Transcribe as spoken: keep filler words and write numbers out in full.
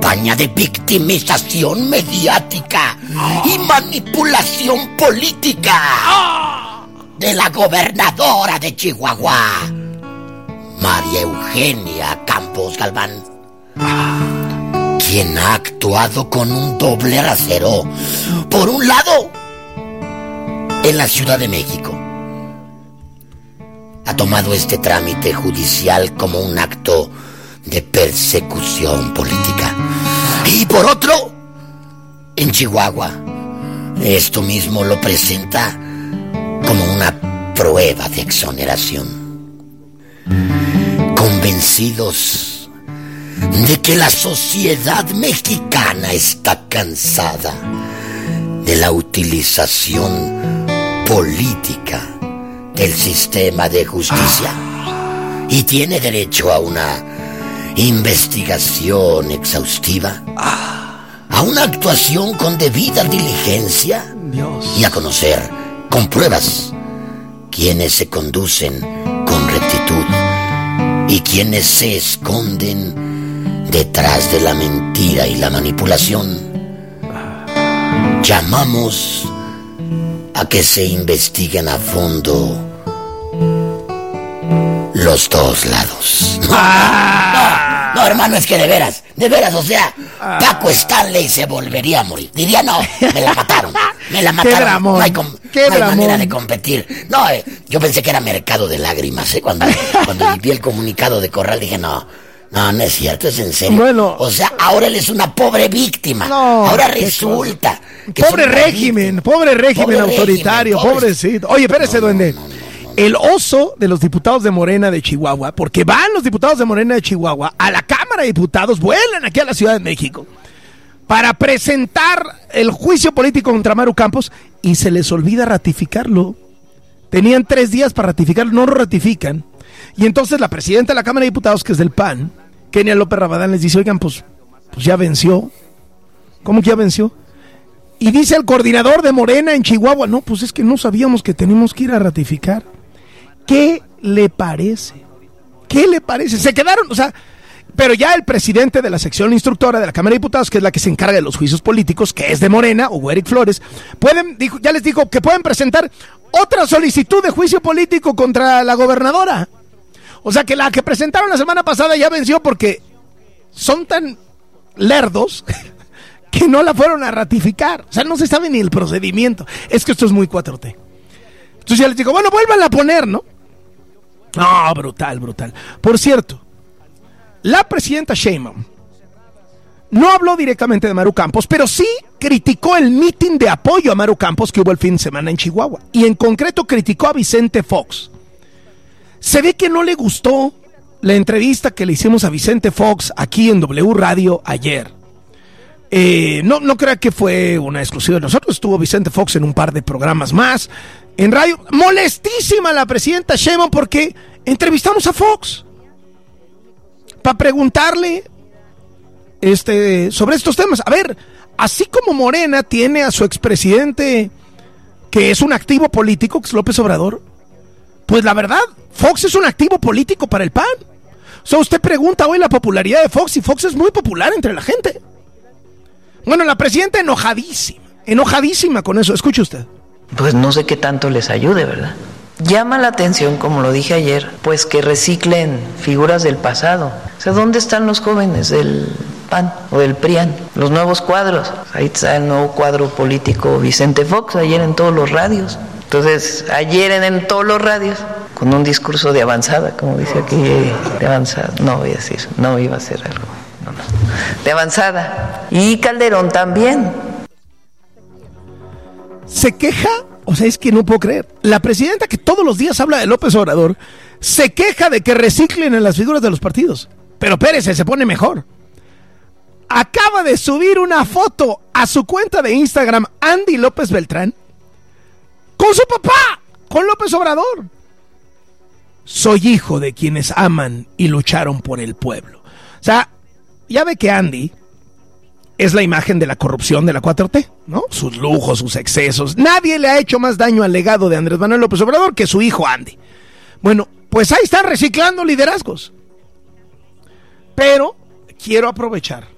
campaña de victimización mediática y manipulación política de la gobernadora de Chihuahua, María Eugenia Campos Galván, quien ha actuado con un doble rasero. Por un lado, en la Ciudad de México, ha tomado este trámite judicial como un acto de persecución política. Y por otro, en Chihuahua, esto mismo lo presenta como una prueba de exoneración. Convencidos de que la sociedad mexicana está cansada de la utilización política del sistema de justicia y tiene derecho a una investigación exhaustiva, a una actuación con debida diligencia y a conocer con pruebas quienes se conducen con rectitud y quienes se esconden detrás de la mentira y la manipulación. Llamamos a que se investiguen a fondo los dos lados. No, no, hermano, es que de veras, de veras, o sea, Paco Stanley se volvería a morir. Diría, no, me la mataron, me la mataron. Qué dramón, no hay, com- qué no hay dramón. manera de competir. No, eh, yo pensé que era mercado de lágrimas, ¿eh? Cuando, cuando vi el comunicado de Corral dije, no, no, no es cierto, es en serio. Bueno, o sea, ahora él es una pobre víctima. No, ahora resulta que pobre es una régimen, víctima. pobre régimen Pobre autoritario, régimen, pobre- pobrecito. Oye, espérese, No, no, duende. no, no, no, no. El oso de los diputados de Morena de Chihuahua, porque van los diputados de Morena de Chihuahua a la Cámara de Diputados, vuelan aquí a la Ciudad de México para presentar el juicio político contra Maru Campos y se les olvida ratificarlo. Tenían tres días para ratificarlo, no lo ratifican. Y entonces la presidenta de la Cámara de Diputados, que es del P A N, Kenia López Rabadán, les dice, oigan, pues, pues ya venció. ¿Cómo que ya venció? Y dice el coordinador de Morena en Chihuahua, no, pues es que no sabíamos que teníamos que ir a ratificar. ¿Qué le parece? ¿Qué le parece? Se quedaron, o sea, pero ya el presidente de la sección instructora de la Cámara de Diputados, que es la que se encarga de los juicios políticos, que es de Morena, Hugo Eric Flores, pueden, dijo, ya les dijo que pueden presentar otra solicitud de juicio político contra la gobernadora. O sea que la que presentaron la semana pasada ya venció porque son tan lerdos que no la fueron a ratificar. O sea, no se sabe ni el procedimiento. Es que esto es muy cuatro T. Entonces ya les digo, bueno, vuélvanla a poner, ¿no? No, brutal, brutal. Por cierto, la presidenta Sheinbaum no habló directamente de Maru Campos, pero sí criticó el mitin de apoyo a Maru Campos que hubo el fin de semana en Chihuahua. Y en concreto criticó a Vicente Fox. Se ve que no le gustó la entrevista que le hicimos a Vicente Fox aquí en W Radio ayer. Eh, no, no crea que fue una exclusiva de nosotros. Estuvo Vicente Fox en un par de programas más en radio. Molestísima la presidenta Sheinbaum porque entrevistamos a Fox para preguntarle este, sobre estos temas. A ver, así como Morena tiene a su expresidente que es un activo político, que es López Obrador, pues la verdad, Fox es un activo político para el P A N. O sea, usted pregunta hoy la popularidad de Fox y Fox es muy popular entre la gente. Bueno, la presidenta enojadísima, enojadísima con eso. Escuche usted. Pues no sé qué tanto les ayude, ¿verdad? Llama la atención, como lo dije ayer, pues que reciclen figuras del pasado. O sea, ¿dónde están los jóvenes del P A N o del P R I A N? Los nuevos cuadros. Ahí está el nuevo cuadro político Vicente Fox, ayer en todos los radios. Entonces, ayer en, en todos los radios, con un discurso de avanzada, como dice aquí, de avanzada. No voy a decir, no iba a hacer algo. No, no. De avanzada. Y Calderón también. Se queja, o sea, es que no puedo creer. La presidenta que todos los días habla de López Obrador, se queja de que reciclen en las figuras de los partidos. Pero espérese, se pone mejor. Acaba de subir una foto a su cuenta de Instagram, Andy López Beltrán, con su papá, con López Obrador. Soy hijo de quienes aman y lucharon por el pueblo. O sea, ya ve que Andy es la imagen de la corrupción de la cuatro T, ¿no? Sus lujos, sus excesos. Nadie le ha hecho más daño al legado de Andrés Manuel López Obrador que su hijo Andy. Bueno, pues ahí están reciclando liderazgos. Pero quiero aprovechar